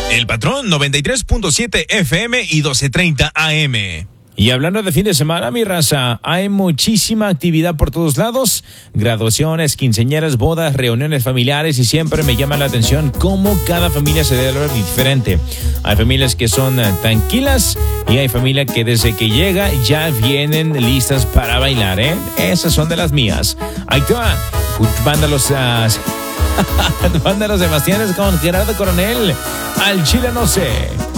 El Patrón 93.7 FM y 12:30 AM. Y hablando de fin de semana, mi raza, hay muchísima actividad por todos lados. Graduaciones, quinceañeras, bodas, reuniones familiares y siempre me llama la atención cómo cada familia se debe hablar diferente. Hay familias que son tranquilas y hay familias que desde que llega ya vienen listas para bailar, ¿eh? Esas son de las mías. Ahí te va. Banda los Sebastianes con Gerardo Coronel. Al Chile no sé.